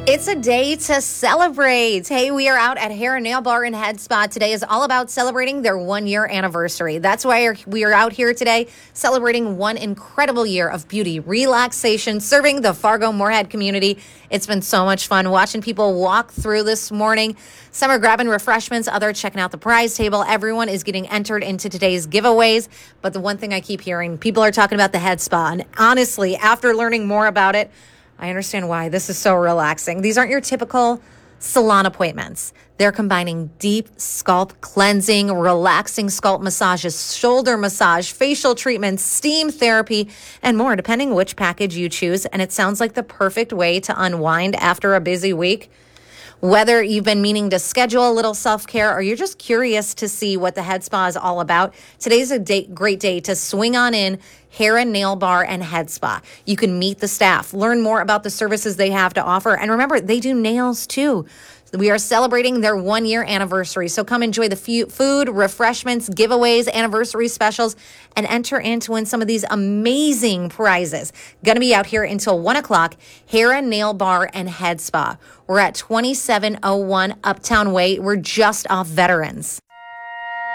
It's a day to celebrate. Hey, we are out at Hair and Nail Bar and Head Spa. Today is all about celebrating their 1-year anniversary. That's why we are out here today celebrating one incredible year of beauty, relaxation, serving the Fargo-Moorhead community. It's been so much fun watching people walk through this morning. Some are grabbing refreshments, others checking out the prize table. Everyone is getting entered into today's giveaways. But the one thing I keep hearing, people are talking about the Head Spa. And honestly, after learning more about it, I understand why this is so relaxing. These aren't your typical salon appointments. They're combining deep scalp cleansing, relaxing scalp massages, shoulder massage, facial treatments, steam therapy, and more, depending which package you choose. And it sounds like the perfect way to unwind after a busy week. Whether you've been meaning to schedule a little self-care or you're just curious to see what the Head Spa is all about, today's a great day to swing on in Hair and Nail Bar and Head Spa. You can meet the staff, learn more about the services they have to offer, and remember, they do nails too. We are celebrating their 1-year anniversary, so come enjoy the food, refreshments, giveaways, anniversary specials, and enter in to win some of these amazing prizes. Going to be out here until 1 o'clock, Hair and Nail Bar and Head Spa. We're at 2701 Uptown Way. We're just off Veterans.